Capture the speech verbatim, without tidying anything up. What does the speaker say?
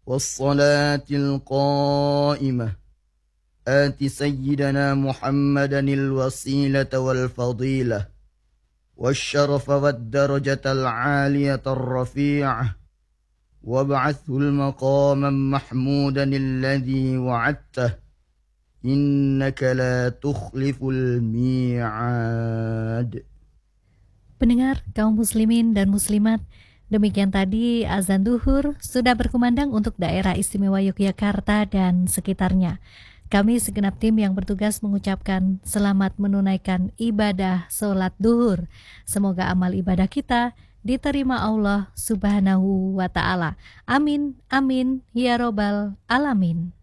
والصلاة القائمة آت سيدنا محمدا الوسيلة والفضيلة والشرف والدرجة العالية الرفيعة وابعثه المقاما محمودا الذي وعدته إنك لا تخلف الميعاد. Pendengar kaum muslimin dan muslimat, demikian tadi azan duhur sudah berkumandang untuk daerah istimewa Yogyakarta dan sekitarnya. Kami segenap tim yang bertugas mengucapkan selamat menunaikan ibadah sholat duhur. Semoga amal ibadah kita diterima Allah subhanahu wa ta'ala. Amin, amin, ya robbal alamin.